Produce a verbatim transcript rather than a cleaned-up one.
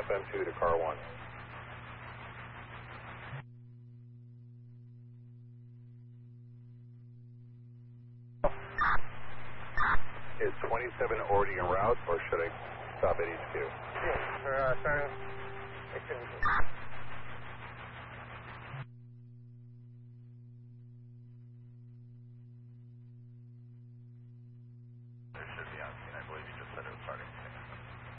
F M two to car one. Is twenty-seven already en route, or should I stop at H Q? Yeah, uh, sorry. I couldn't. There should be on scene. I believe you just said it was starting.